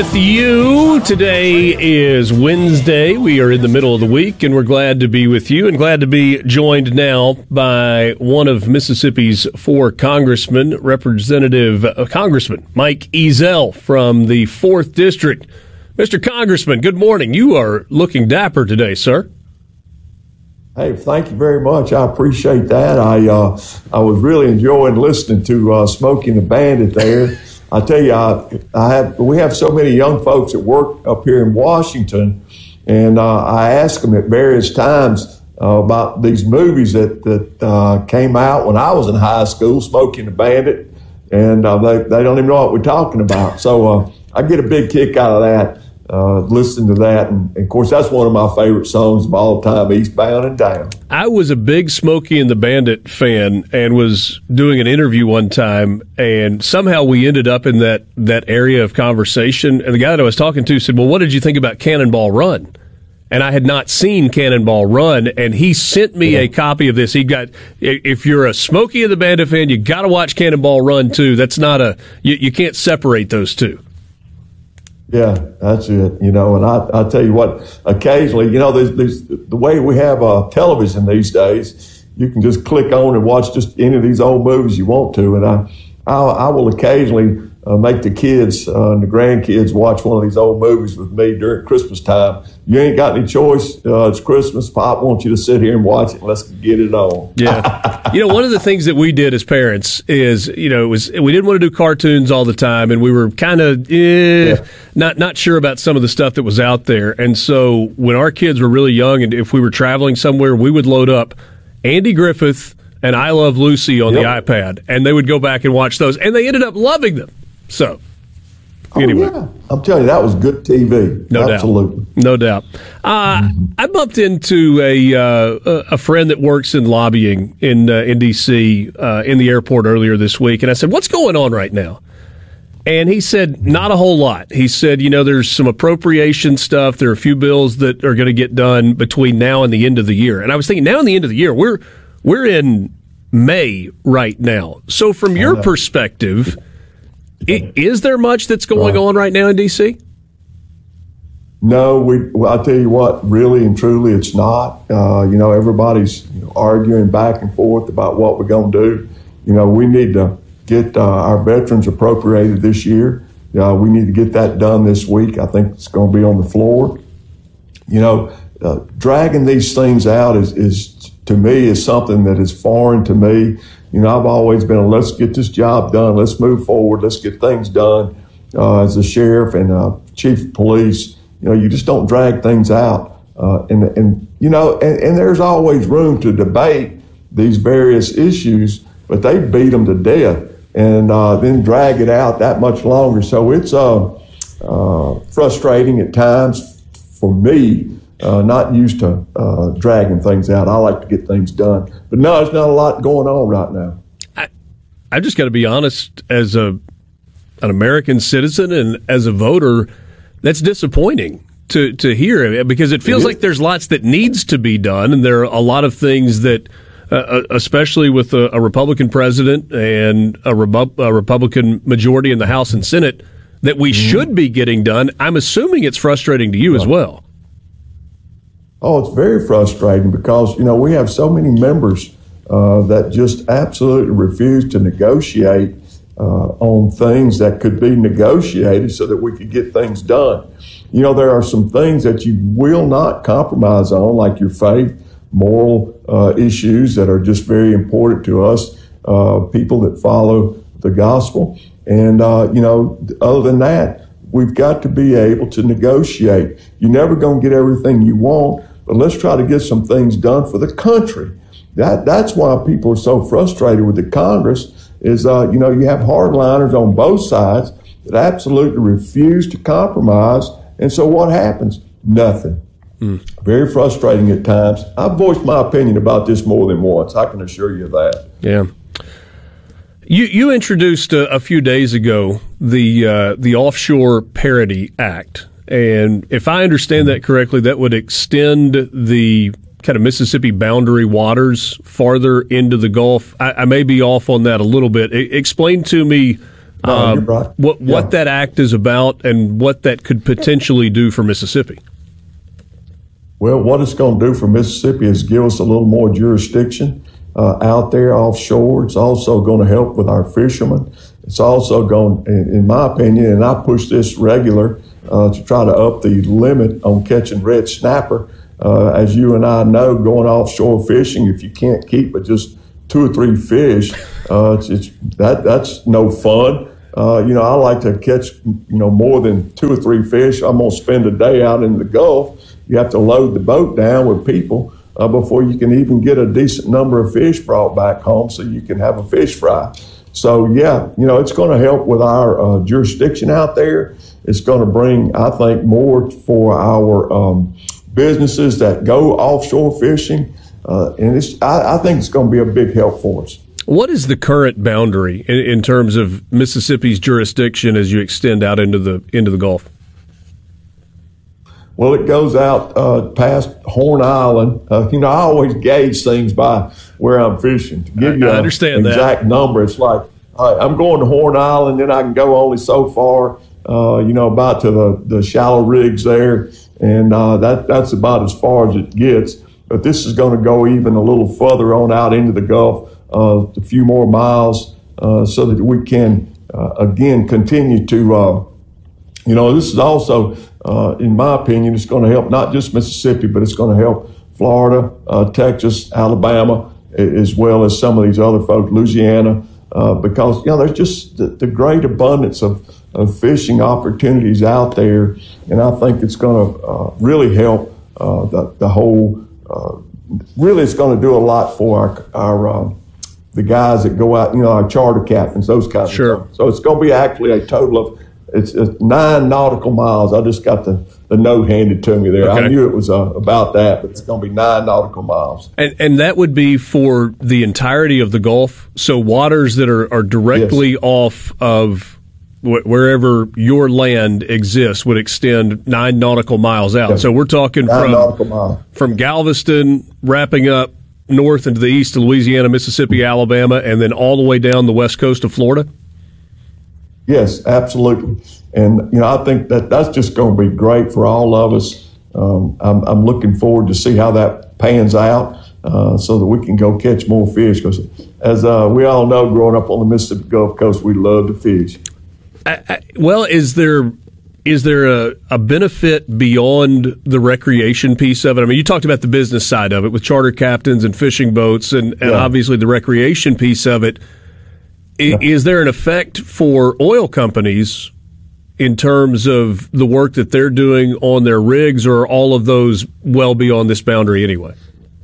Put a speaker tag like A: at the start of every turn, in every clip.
A: with you. Today is Wednesday. We are in the middle of the week, and we're glad to be with you and glad to be joined now by one of Mississippi's 4 congressmen, Congressman Mike Ezell from the 4th District. Mr. Congressman, good morning. You are looking dapper today, sir.
B: Hey, thank you very much. I appreciate that. I was really enjoying listening to Smokey and the Bandit there. I tell you, we have so many young folks that work up here in Washington, and I ask them at various times about these movies that came out when I was in high school, Smokey and the Bandit, and they don't even know what we're talking about. So I get a big kick out of that, listening to that, and of course that's one of my favorite songs of all time, Eastbound and Down.
A: I was a big Smokey and the Bandit fan and was doing an interview one time, and somehow we ended up in that area of conversation, and the guy that I was talking to said, well, what did you think about Cannonball Run? And I had not seen Cannonball Run, and he sent me a copy of this. If you're a Smokey and the Bandit fan, you got to watch Cannonball Run too. That's not you can't separate those two.
B: Yeah, that's it. And I tell you what, occasionally, there's the way we have television these days, you can just click on and watch just any of these old movies you want to. And I will occasionally make the kids and the grandkids watch one of these old movies with me during Christmas time. You ain't got any choice. It's Christmas. Pop wants you to sit here and watch it. Let's get it on.
A: Yeah. One of the things that we did as parents is, we didn't want to do cartoons all the time, and we were kind of not sure about some of the stuff that was out there. And so when our kids were really young, and if we were traveling somewhere, we would load up Andy Griffith and I Love Lucy on the iPad, and they would go back and watch those, and they ended up loving them. So, anyway.
B: Yeah. I'm telling you, that was good TV. Absolutely.
A: No doubt. I bumped into a friend that works in lobbying in D.C. In the airport earlier this week, and I said, what's going on right now? And he said, not a whole lot. He said, there's some appropriation stuff. There are a few bills that are going to get done between now and the end of the year. And I was thinking, now and the end of the year, we're in May right now. So from your perspective, is there much that's going on right now in D.C.?
B: No, I'll tell you what, really and truly, it's not. Everybody's arguing back and forth about what we're going to do. We need to get our veterans appropriated this year. We need to get that done this week. I think it's going to be on the floor. Dragging these things out is to me, is something that is foreign to me. I've always been, let's get this job done. Let's move forward. Let's get things done. As a sheriff and chief of police, you just don't drag things out. And there's always room to debate these various issues, but they beat them to death and then drag it out that much longer. So it's frustrating at times for me. Not used to dragging things out. I like to get things done. But no, there's not a lot going on right now.
A: I just got to be honest, as an American citizen and as a voter, that's disappointing to hear, because it feels like there's lots that needs to be done, and there are a lot of things that, especially with a Republican president and a Republican majority in the House and Senate, that we should be getting done. I'm assuming it's frustrating to you as well.
B: Oh, it's very frustrating because, we have so many members that just absolutely refuse to negotiate on things that could be negotiated so that we could get things done. There are some things that you will not compromise on, like your faith, moral issues that are just very important to us, people that follow the gospel. And, other than that, we've got to be able to negotiate. You're never going to get everything you want, but let's try to get some things done for the country. That's why people are so frustrated with the Congress is, you have hardliners on both sides that absolutely refuse to compromise. And so what happens? Nothing. Very frustrating at times. I've voiced my opinion about this more than once. I can assure you of that.
A: Yeah. You introduced a few days ago the Offshore Parity Act. And if I understand that correctly, that would extend the kind of Mississippi boundary waters farther into the Gulf. I may be off on that a little bit. Explain to me
B: You're right.
A: What that act is about and what that could potentially do for Mississippi.
B: Well, what it's going to do for Mississippi is give us a little more jurisdiction out there offshore. It's also going to help with our fishermen. It's also going, in my opinion, and I push this regular to try to up the limit on catching red snapper. As you and I know, going offshore fishing, if you can't keep but just 2 or 3 fish, that's no fun. I like to catch, more than 2 or 3 fish. I'm going to spend a day out in the Gulf. You have to load the boat down with people before you can even get a decent number of fish brought back home so you can have a fish fry. So, it's going to help with our jurisdiction out there. It's going to bring, I think, more for our businesses that go offshore fishing. And I think it's going to be a big help for us.
A: What is the current boundary in terms of Mississippi's jurisdiction as you extend out into the Gulf?
B: Well, it goes out past Horn Island. I always gauge things by where I'm fishing. To give you an exact number, it's like, I'm going to Horn Island, then I can go only so far, about to the shallow rigs there, and that's about as far as it gets. But this is going to go even a little further on out into the Gulf, a few more miles, so that we can, again, continue to, this is also, in my opinion, it's going to help not just Mississippi, but it's going to help Florida, Texas, Alabama, as well as some of these other folks, Louisiana, because, there's just the great abundance of fishing opportunities out there. And I think it's going to really help the whole, really it's going to do a lot for our the guys that go out, our charter captains, those kinds of things. So it's going to be actually a total of, it's 9 nautical miles. I just got the note handed to me there. Okay. I knew it was about that, but it's going to be 9 nautical miles.
A: And that would be for the entirety of the Gulf? So waters that are directly off of wherever your land exists would extend 9 nautical miles out. Yes. So we're talking from Galveston, wrapping up north into the east to Louisiana, Mississippi, Alabama, and then all the way down the west coast of Florida?
B: Yes, absolutely. And, I think that's just going to be great for all of us. I'm looking forward to see how that pans out so that we can go catch more fish. Because as we all know, growing up on the Mississippi Gulf Coast, we love to fish.
A: Well, is there a benefit beyond the recreation piece of it? I mean, you talked about the business side of it with charter captains and fishing boats and obviously the recreation piece of it. Is there an effect for oil companies in terms of the work that they're doing on their rigs, or are all of those well beyond this boundary anyway?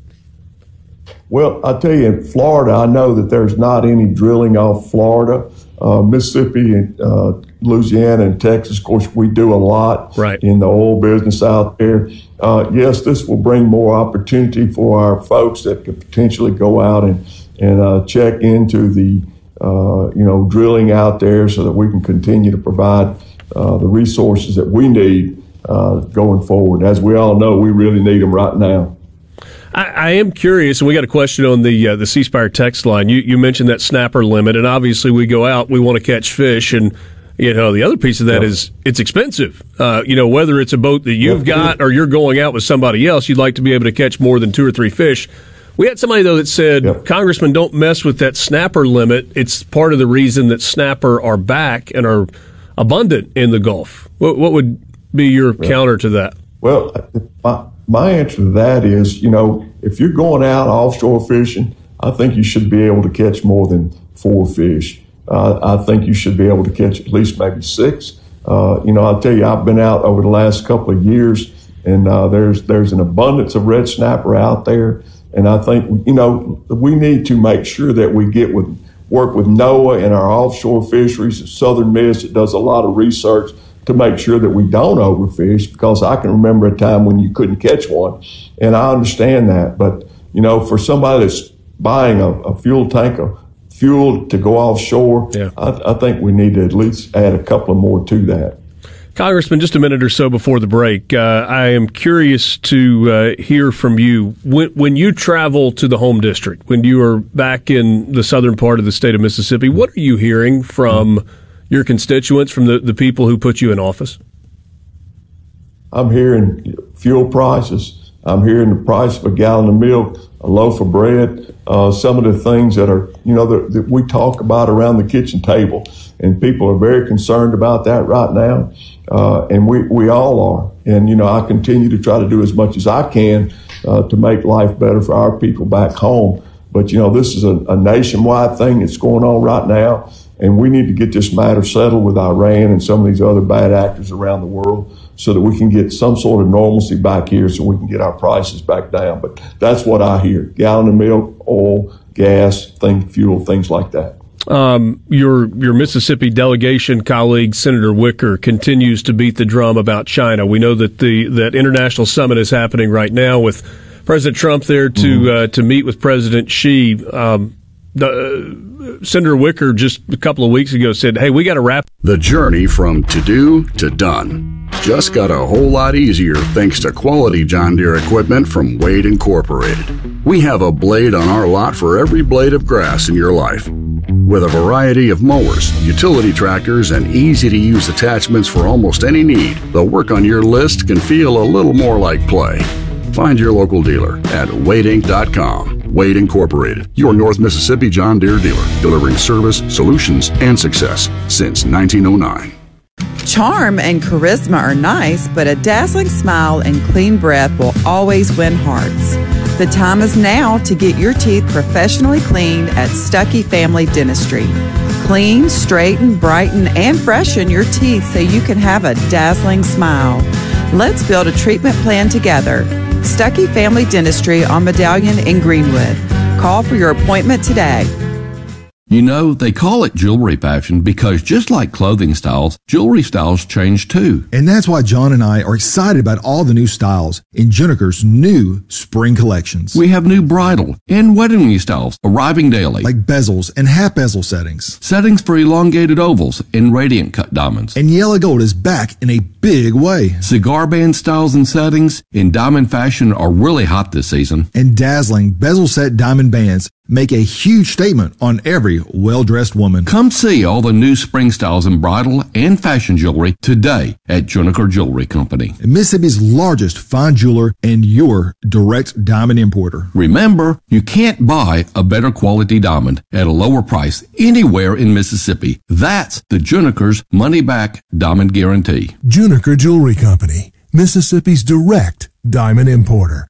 B: Well, I'll tell you, in Florida, I know that there's not any drilling off Florida. Mississippi, and Louisiana, and Texas, of course, we do a lot in the oil business out there. Yes, this will bring more opportunity for our folks that could potentially go out and check into the drilling out there so that we can continue to provide the resources that we need going forward. As we all know, we really need them right now.
A: I am curious, and we got a question on the C Spire text line. You mentioned that snapper limit, and obviously we go out, we want to catch fish, and the other piece of that is it's expensive. Whether it's a boat that you've got or you're going out with somebody else, you'd like to be able to catch more than 2 or 3 fish. We had somebody, though, that said, Congressman, don't mess with that snapper limit. It's part of the reason that snapper are back and are abundant in the Gulf. What would be your counter to that?
B: Well, my answer to that is, if you're going out offshore fishing, I think you should be able to catch more than 4 fish. I think you should be able to catch at least maybe 6. I'll tell you, I've been out over the last couple of years, and there's an abundance of red snapper out there. And I think, we need to make sure that we work with NOAA and our offshore fisheries, Southern Miss, that does a lot of research to make sure that we don't overfish, because I can remember a time when you couldn't catch one, and I understand that. But, for somebody that's buying a fuel tank of fuel to go offshore, I think we need to at least add a couple more to that.
A: Congressman, just a minute or so before the break, I am curious to hear from you. When you travel to the home district, when you are back in the southern part of the state of Mississippi, what are you hearing from your constituents, from the people who put you in office?
B: I'm hearing fuel prices. I'm hearing the price of a gallon of milk, a loaf of bread, some of the things that are, that we talk about around the kitchen table. And people are very concerned about that right now. And we all are. And, I continue to try to do as much as I can to make life better for our people back home. But, this is a nationwide thing that's going on right now. And we need to get this matter settled with Iran and some of these other bad actors around the world so that we can get some sort of normalcy back here so we can get our prices back down. But that's what I hear. Gallon of milk, oil, gas, fuel, things like that.
A: Your Mississippi delegation colleague, Senator Wicker, continues to beat the drum about China. We know that that international summit is happening right now with President Trump there to meet with President Xi. Senator Wicker just a couple of weeks ago said, hey, we got to wrap.
C: The journey from to-do to done just got a whole lot easier thanks to quality John Deere equipment from Wade Incorporated. We have a blade on our lot for every blade of grass in your life. With a variety of mowers, utility tractors, and easy-to-use attachments for almost any need, the work on your list can feel a little more like play. Find your local dealer at wadeinc.com. Wade Incorporated, your North Mississippi John Deere dealer, delivering service, solutions, and success since 1909.
D: Charm and charisma are nice, but a dazzling smile and clean breath will always win hearts. The time is now to get your teeth professionally cleaned at Stuckey Family Dentistry. Clean, straighten, brighten, and freshen your teeth so you can have a dazzling smile. Let's build a treatment plan together. Stuckey Family Dentistry on Medallion in Greenwood. Call for your appointment today.
E: You know, they call it jewelry fashion because just like clothing styles, jewelry styles change too.
F: And that's why John and I are excited about all the new styles in Juniker's new spring collections.
E: We have new bridal and wedding ring styles arriving daily.
F: Like bezels and half bezel settings.
E: Settings for elongated ovals and radiant cut diamonds.
F: And yellow gold is back in a big way.
E: Cigar band styles and settings in diamond fashion are really hot this season.
F: And dazzling bezel set diamond bands make a huge statement on every well-dressed woman.
E: Come see all the new spring styles in bridal and fashion jewelry today at Juniker Jewelry Company.
F: Mississippi's largest fine jeweler and your direct diamond importer.
E: Remember, you can't buy a better quality diamond at a lower price anywhere in Mississippi. That's the Juniker's money-back diamond guarantee.
G: Juniker Jewelry Company, Mississippi's direct diamond importer.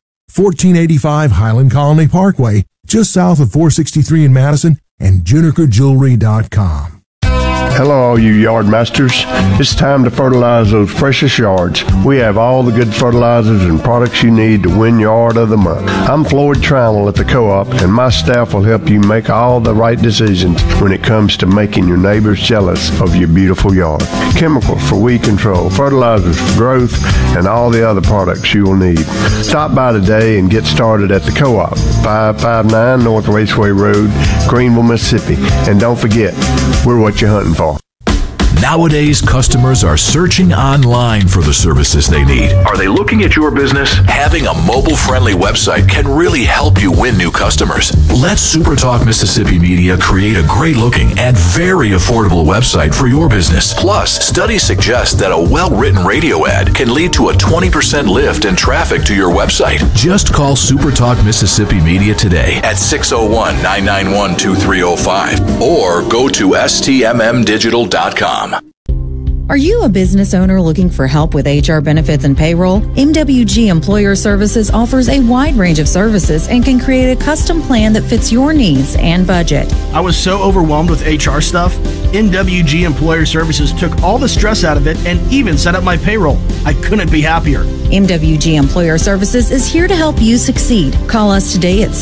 G: 1485 Highland Colony Parkway, just south of 463 in Madison, and JunikerJewelry.com.
H: Hello, all you yard masters. It's time to fertilize those precious yards. We have all the good fertilizers and products you need to win Yard of the Month. I'm Floyd Trammell at the Co-op, and my staff will help you make all the right decisions when it comes to making your neighbors jealous of your beautiful yard. Chemicals for weed control, fertilizers for growth, and all the other products you will need. Stop by today and get started at the Co-op, 559 North Raceway Road, Greenville, Mississippi. And don't forget, we're what you're hunting for.
I: Nowadays, customers are searching online for the services they need.
J: Are they looking at your business?
I: Having a mobile-friendly website can really help you win new customers. Let SuperTalk Mississippi Media create a great-looking and very affordable website for your business. Plus, studies suggest that a well-written radio ad can lead to a 20% lift in traffic to your website. Just call SuperTalk Mississippi Media today at 601-991-2305 or go to stmmdigital.com.
K: Are you a business owner looking for help with HR benefits and payroll? MWG Employer Services offers a wide range of services and can create a custom plan that fits your needs and budget.
L: I was so overwhelmed with HR stuff. MWG Employer Services took all the stress out of it and even set up my payroll. I couldn't be happier.
K: MWG Employer Services is here to help you succeed. Call us today at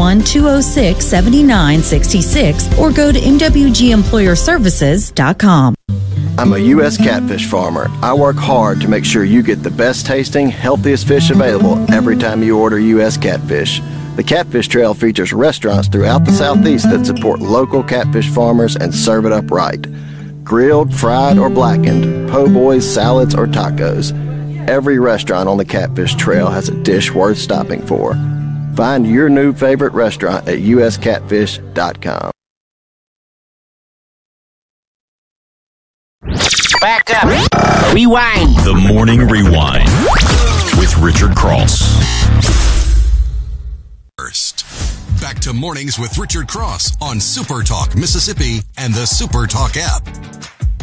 K: 601-206-7966 or go to MWGEmployerServices.com.
M: I'm a U.S. catfish farmer. I work hard to make sure you get the best tasting, healthiest fish available every time you order U.S. catfish. The Catfish Trail features restaurants throughout the Southeast that support local catfish farmers and serve it up right. Grilled, fried, or blackened, po' boys, salads, or tacos. Every restaurant on the Catfish Trail has a dish worth stopping for. Find your new favorite restaurant at uscatfish.com.
J: Back up. Rewind.
N: The Morning Rewind with Richard Cross.
O: First, back to Mornings with Richard Cross on Super Talk Mississippi and the Super Talk app.